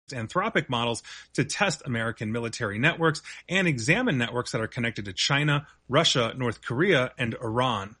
Anthropic models to test American military networks and examine networks that are connected to China, Russia, North Korea, and Iran.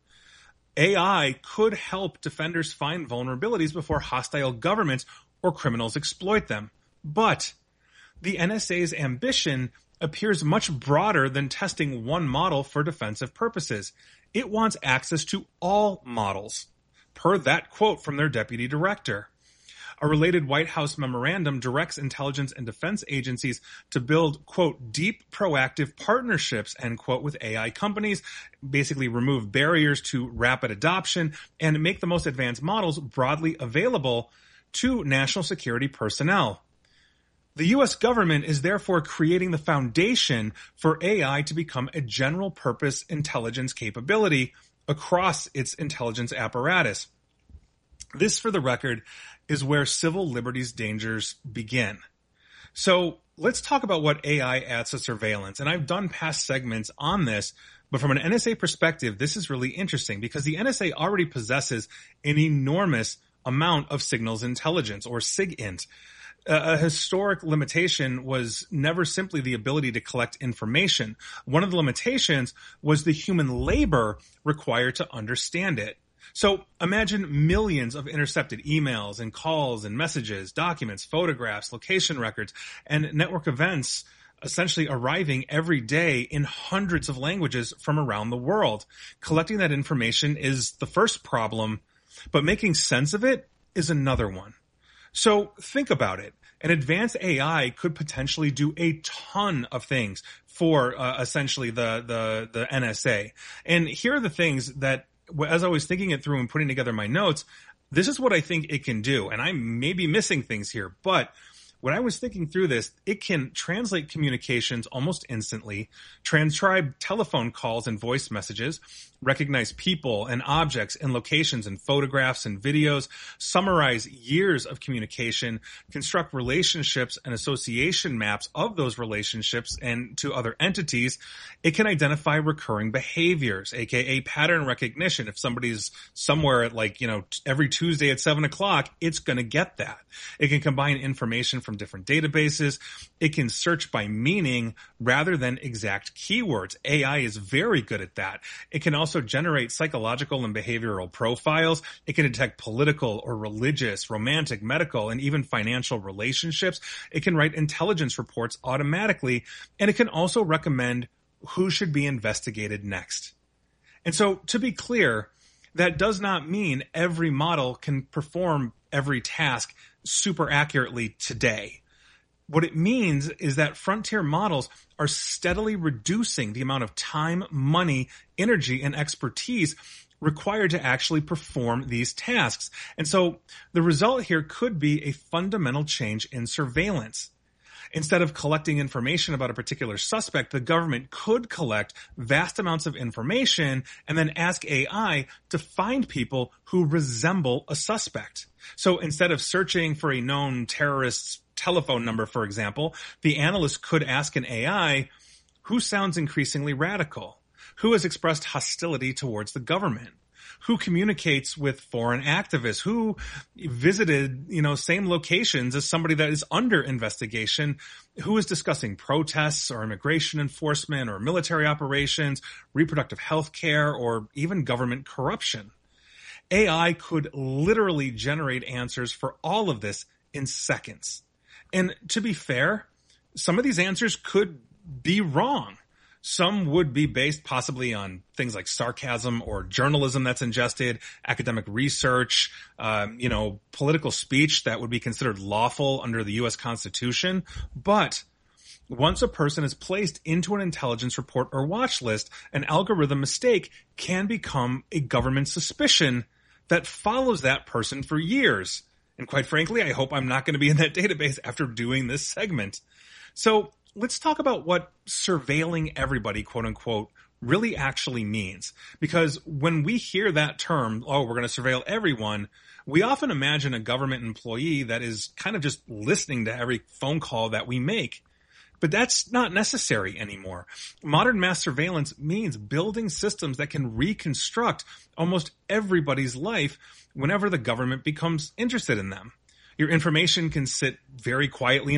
AI could help defenders find vulnerabilities before hostile governments or criminals exploit them. But the NSA's ambition appears much broader than testing one model for defensive purposes. It wants access to all models, per that quote from their deputy director. A related White House memorandum directs intelligence and defense agencies to build, quote, deep proactive partnerships, end quote, with AI companies, basically remove barriers to rapid adoption, and make the most advanced models broadly available to national security personnel. The U.S. government is therefore creating the foundation for AI to become a general purpose intelligence capability across its intelligence apparatus. This, for the record, is where civil liberties dangers begin. So let's talk about what AI adds to surveillance. And I've done past segments on this, but from an NSA perspective, this is really interesting because the NSA already possesses an enormous amount of signals intelligence, or SIGINT. A historic limitation was never simply the ability to collect information. One of the limitations was the human labor required to understand it. So imagine millions of intercepted emails and calls and messages, documents, photographs, location records, and network events essentially arriving every day in hundreds of languages from around the world. Collecting that information is the first problem, but making sense of it is another one. So think about it. An advanced AI could potentially do a ton of things for essentially the NSA. And here are the things that, as I was thinking it through and putting together my notes, this is what I think it can do. And I may be missing things here, but when I was thinking through this, it can translate communications almost instantly, transcribe telephone calls and voice messages, recognize people and objects and locations and photographs and videos, summarize years of communication, construct relationships and association maps of those relationships and to other entities. It can identify recurring behaviors, aka pattern recognition. If somebody's somewhere at every Tuesday at 7:00, it's going to get that. It can combine information from different databases. It can search by meaning rather than exact keywords. AI is very good at that. It can also generate psychological and behavioral profiles. It can detect political or religious, romantic, medical, and even financial relationships. It can write intelligence reports automatically, and it can also recommend who should be investigated next. And so, to be clear, that does not mean every model can perform every task super accurately today. What it means is that frontier models are steadily reducing the amount of time, money, energy, and expertise required to actually perform these tasks. And so the result here could be a fundamental change in surveillance. Instead of collecting information about a particular suspect, the government could collect vast amounts of information and then ask AI to find people who resemble a suspect. So instead of searching for a known terrorist's telephone number, for example, the analyst could ask an AI, who sounds increasingly radical? Who has expressed hostility towards the government? Who communicates with foreign activists? Who visited, same locations as somebody that is under investigation? Who is discussing protests or immigration enforcement or military operations, reproductive health care, or even government corruption? AI could literally generate answers for all of this in seconds. And to be fair, some of these answers could be wrong. Some would be based possibly on things like sarcasm or journalism that's ingested, academic research, political speech that would be considered lawful under the U.S. Constitution. But once a person is placed into an intelligence report or watch list, an algorithm mistake can become a government suspicion that follows that person for years. And quite frankly, I hope I'm not going to be in that database after doing this segment. So let's talk about what surveilling everybody, quote unquote, really actually means. Because when we hear that term, we're going to surveil everyone, we often imagine a government employee that is kind of just listening to every phone call that we make. But that's not necessary anymore. Modern mass surveillance means building systems that can reconstruct almost everybody's life whenever the government becomes interested in them. Your information can sit very quietly